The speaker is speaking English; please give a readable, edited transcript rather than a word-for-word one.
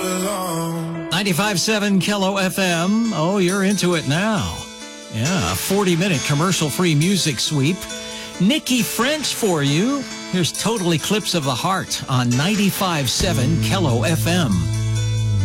95.7 Kello FM. Oh, you're into it now. Yeah, a 40-minute commercial-free music sweep. Nikki French for you. Here's Total Eclipse of the Heart on 95.7 Kello FM.